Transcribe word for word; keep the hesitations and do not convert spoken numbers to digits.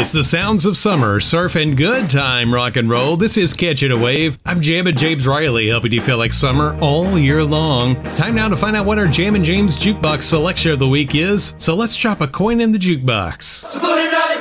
It's the sounds of summer, surf, and good time rock and roll. This is Catching a Wave. I'm Jammin' James Riley, helping you feel like summer all year long. Time now to find out what our Jammin' James Jukebox selection of the week is. So let's drop a coin in the jukebox. So put another